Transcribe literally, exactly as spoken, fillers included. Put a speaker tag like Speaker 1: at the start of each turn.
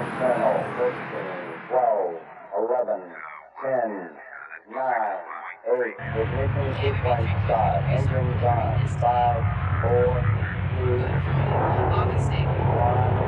Speaker 1: Internal, fifteen, twelve, eleven, ten, nine, eight, ignition sequence start, engines on, five, four, three, two, one.